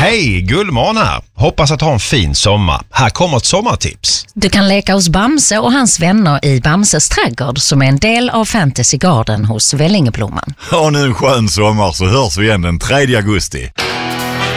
Hej, Gullman här. Hoppas att ha en fin sommar. Här kommer ett sommartips. Du kan leka hos Bamse och hans vänner i Bamses trädgård som är en del av Fantasy Garden hos Vällingeblomman. Ha nu en skön sommar så hörs vi igen den 3 augusti.